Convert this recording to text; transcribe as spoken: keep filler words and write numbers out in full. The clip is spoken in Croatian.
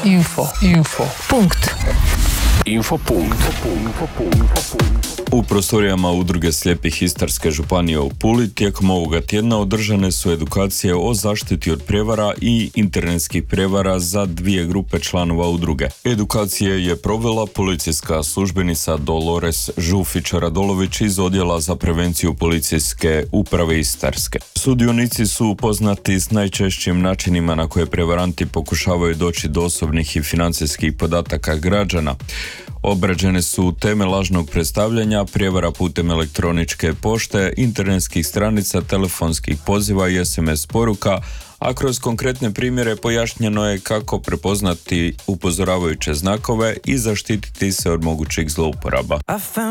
Info. Info. Punkt. Infopunkt. U prostorijama Udruge slijepih Istarske županije u Puli tijekom ovoga tjedna održane su edukacije o zaštiti od prijevara i internetskih prijevara za dvije grupe članova udruge. Edukacije je provela policijska službenica Dolores Žufić-Radolović iz Odjela za prevenciju policijske uprave Istarske. Sudionici su upoznati s najčešćim načinima na koje prevaranti pokušavaju doći do osobnih i financijskih podataka građana. Obrađene su teme lažnog predstavljanja, prijevara putem elektroničke pošte, internetskih stranica, telefonskih poziva i es em es poruka, a kroz konkretne primjere pojašnjeno je kako prepoznati upozoravajuće znakove i zaštititi se od mogućih zlouporaba.